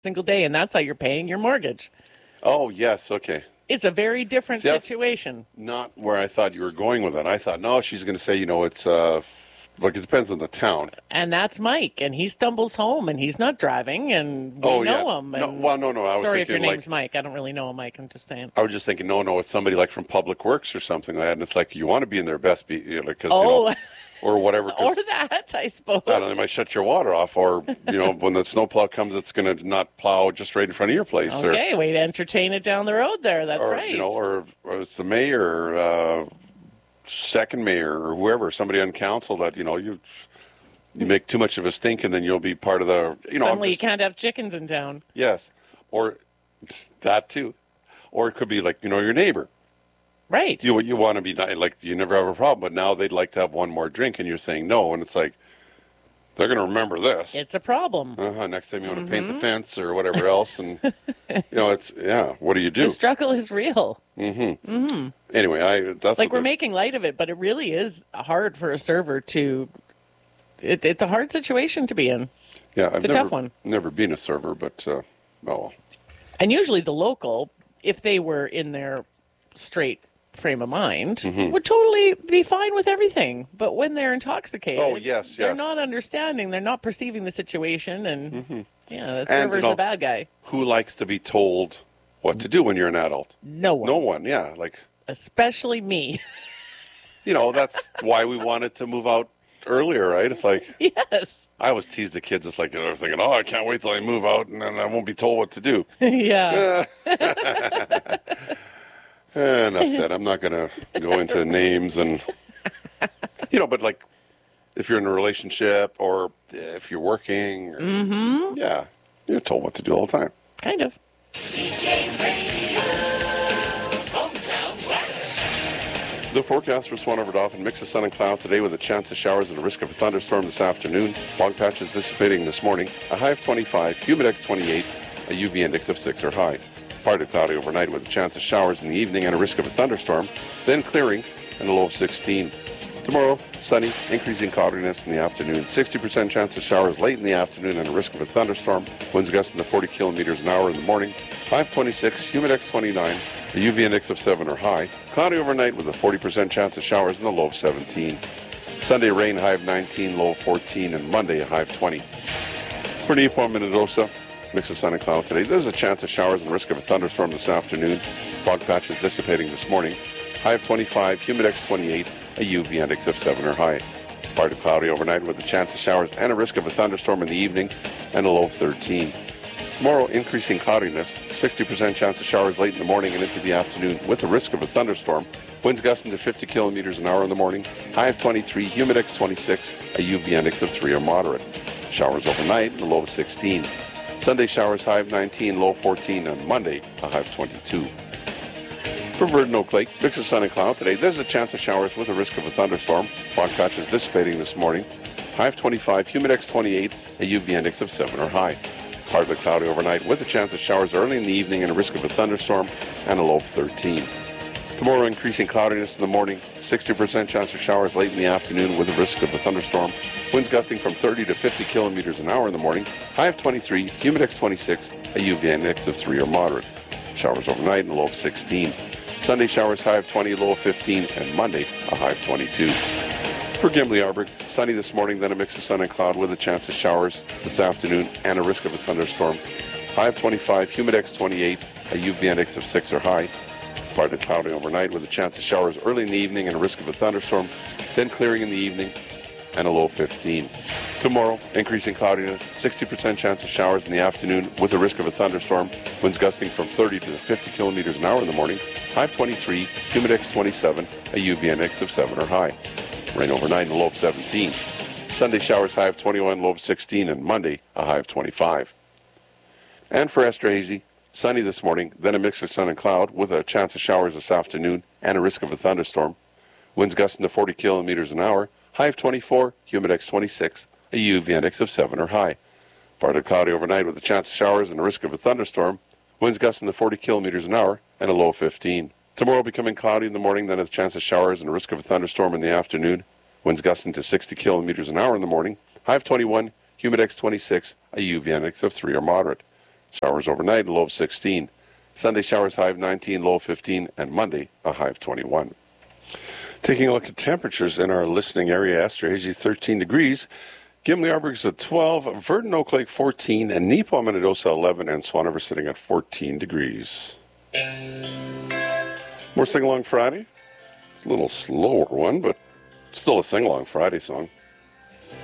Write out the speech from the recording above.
single day, and that's how you're paying your mortgage. Oh, yes, okay. It's a very different situation. Not where I thought you were going with it. I thought, no, she's going to say, it's, look, it depends on the town. And that's Mike, and he stumbles home, and he's not driving, and we know him. And no. I was sorry if your thinking, name's Mike. I don't really know a Mike. I'm just saying. I was just thinking, no, it's somebody like from Public Works or something like that. And it's like, you want to be in their best, or whatever. Or that, I suppose. I don't know, they might shut your water off, or, when the snowplow comes, it's going to not plow just right in front of your place. Okay, way to entertain it down the road there. That's right. Or it's the mayor, second mayor, or whoever, somebody on council that, you make too much of a stink, and then you'll be part of the, Suddenly you can't have chickens in town. Yes. Or that too. Or it could be like, your neighbor. Right. You want to be like, you never have a problem, but now they'd like to have one more drink, and you're saying no, and it's like, they're going to remember this. It's a problem. Next time you want to paint the fence or whatever else, and what do you do? The struggle is real. Anyway, that's like, we're making light of it, but it really is hard for a server to. It's a hard situation to be in. Yeah, it's a tough one. Never been a server, but well. And usually the local, if they were in their straight frame of mind, would totally be fine with everything. But when they're intoxicated, they're not understanding, they're not perceiving the situation, and the server's a bad guy. Who likes to be told what to do when you're an adult? No one. No one, yeah. Especially me. That's why we wanted to move out earlier, right? It's like, yes. I always tease the kids. It's like, they're thinking, I can't wait till I move out, and then I won't be told what to do. Yeah. Enough said. I'm not going to go into names and, but like, if you're in a relationship or if you're working, you're told what to do all the time. Kind of. The forecast for Swan River Dauphin, mix of sun and cloud today with a chance of showers and a risk of a thunderstorm this afternoon. Fog patches dissipating this morning. A high of 25, humidex 28, a UV index of 6 or high. Partly cloudy overnight with a chance of showers in the evening and a risk of a thunderstorm, then clearing and a low of 16. Tomorrow, sunny, increasing cloudiness in the afternoon, 60% chance of showers late in the afternoon and a risk of a thunderstorm, winds gusting to 40 kilometers an hour in the morning, high of 26, humidex 29, a UV index of 7 or high, cloudy overnight with a 40% chance of showers and a low of 17. Sunday, rain, high of 19, low of 14, and Monday, a high of 20. For Neepawa, Minnedosa, mix of sun and cloud today. There's a chance of showers and risk of a thunderstorm this afternoon. Fog patches dissipating this morning. High of 25, humidex 28, a UV index of 7 or high. Partly cloudy overnight with a chance of showers and a risk of a thunderstorm in the evening and a low of 13. Tomorrow, increasing cloudiness, 60% chance of showers late in the morning and into the afternoon with a risk of a thunderstorm. Winds gusting to 50 kilometers an hour in the morning. High of 23, humidex 26, a UV index of 3 or moderate. Showers overnight and a low of 16. Sunday showers, high of 19, low of 14, and Monday, a high of 22. For Virgin Oak Lake, mix of sun and cloud today. There's a chance of showers with a risk of a thunderstorm. Fog patches dissipating this morning. High of 25, humidex 28, a UV index of 7 or high. Partly cloudy overnight with a chance of showers early in the evening and a risk of a thunderstorm and a low of 13. Tomorrow, increasing cloudiness in the morning, 60% chance of showers late in the afternoon with a risk of a thunderstorm. Winds gusting from 30 to 50 kilometers an hour in the morning. High of 23, humidex 26, a UV index of 3 or moderate. Showers overnight and a low of 16. Sunday showers, high of 20, low of 15, and Monday, a high of 22. For Gimli Arbor, sunny this morning, then a mix of sun and cloud with a chance of showers this afternoon and a risk of a thunderstorm. High of 25, humidex 28, a UV index of 6 or high. Partly cloudy overnight with a chance of showers early in the evening and a risk of a thunderstorm, then clearing in the evening and a low of 15. Tomorrow, increasing cloudiness, 60% chance of showers in the afternoon with a risk of a thunderstorm, winds gusting from 30 to 50 kilometers an hour in the morning, high of 23, humidex 27, a UV index of 7 or high. Rain overnight and a low of 17. Sunday showers, high of 21, low of 16, and Monday, a high of 25. And for Esterhazy, sunny this morning, then a mix of sun and cloud with a chance of showers this afternoon and a risk of a thunderstorm. Winds gusting to 40 kilometers an hour, high of 24, humidex 26, a UV index of 7 or high. Partly cloudy overnight with a chance of showers and a risk of a thunderstorm. Winds gusting to 40 kilometers an hour and a low of 15. Tomorrow becoming cloudy in the morning, then a chance of showers and a risk of a thunderstorm in the afternoon. Winds gusting to 60 kilometers an hour in the morning. High of 21, humidex 26, a UV index of 3 or moderate. Showers overnight, a low of 16. Sunday showers, high of 19, low of 15, and Monday, a high of 21. Taking a look at temperatures in our listening area, Esterhazy 13 degrees, Gimli Arborg's at 12, Verdon Oak Lake 14, and Neepawa Minnedosa 11, and Swan River sitting at 14 degrees. More Sing Along Friday. It's a little slower one, but still a Sing Along Friday song.